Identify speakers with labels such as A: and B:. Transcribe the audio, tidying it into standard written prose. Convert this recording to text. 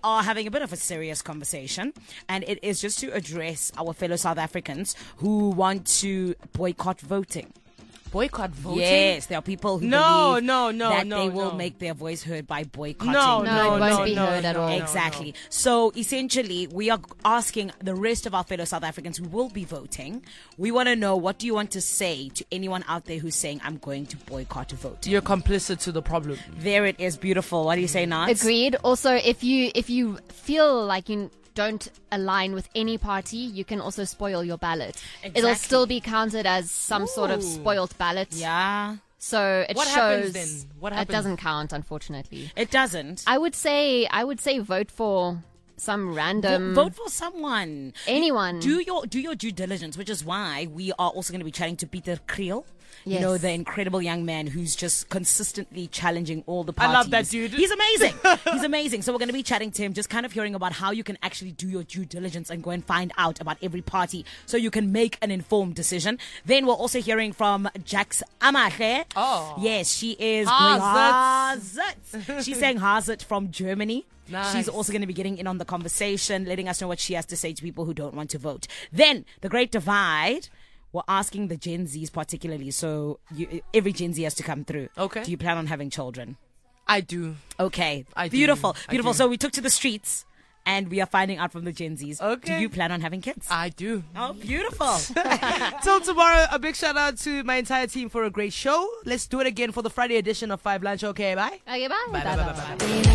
A: are having a bit of a serious conversation, and it is just to address our fellow South Africans who want to boycott voting.
B: Boycott voting?
A: Yes, there are people who believe that they will make their voice heard by boycotting.
C: No, it won't be heard at all.
A: Exactly. So essentially, we are asking the rest of our fellow South Africans who will be voting, we want to know, what do you want to say to anyone out there who's saying, I'm going to boycott a vote?
B: You're complicit to the problem.
A: There it is. Beautiful. What do you say, Nats?
C: Agreed. Also, if you feel like you don't align with any party, you can also spoil your ballot.
A: Exactly.
C: It'll still be counted as some sort of spoiled ballot.
A: Yeah.
C: So it
B: What
C: shows
B: happens then? What happens?
C: It doesn't count, unfortunately.
A: It doesn't.
C: I would say vote for some random
A: Vote for someone.
C: anyone.
A: Do your due diligence, which is why we are also going to be chatting to Peter Kriel. You
C: Yes.
A: know, the incredible young man who's just consistently challenging all the parties.
B: I love that dude.
A: He's amazing. He's amazing. So we're going to be chatting to him, just kind of hearing about how you can actually do your due diligence and go and find out about every party so you can make an informed decision. Then we're also hearing from Jax Amahle.
B: Oh.
A: Yes, she is
B: Hazet.
A: She's saying Hazet from Germany.
B: Nice.
A: She's also going to be getting in on the conversation, letting us know what she has to say to people who don't want to vote. Then, the Great Divide, we're asking the Gen Zs particularly. So, every Gen Z has to come through.
B: Okay.
A: Do you plan on having children?
B: I do.
A: Okay.
B: I do.
A: Beautiful.
B: I
A: Beautiful.
B: do.
A: So, we took to the streets and we are finding out from the Gen Zs.
B: Okay.
A: Do you plan on having kids?
B: I do.
A: Oh, beautiful.
B: Till tomorrow, a big shout out to my entire team for a great show. Let's do it again for the Friday edition of 5 Lunch. Okay, bye.
C: Okay, bye.
B: Bye, bye, bye, bye, bye.